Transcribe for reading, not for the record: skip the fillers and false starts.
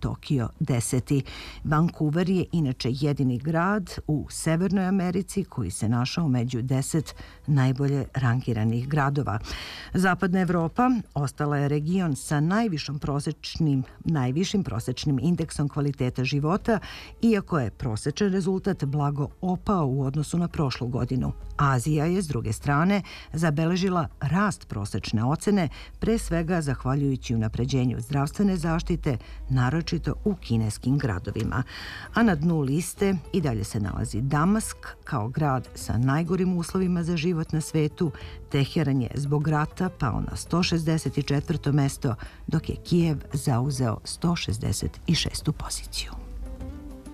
Tokio 10. Vancouver je inače jedini grad u Severnoj Americi koji se našao među 10 najbolje rangiranih gradova. Zapadna Evropa ostala je region sa najvišim prosečnim indeksom kvaliteta života, iako je prosečan rezultat blago opao u odnosu na prošlu godinu. Azija je, s druge strane, zabeležila rast prosečne ocene, pre svega zahvaljujući unapređenju zdravstvene zaštite, naročito u kineskim gradovima. A na dnu liste i dalje se nalazi Damask kao grad sa najgorim uslovima za život na svetu. Teheran je zbog rata pao na 164. mesto, dok je Kijev zauzeo 166. poziciju.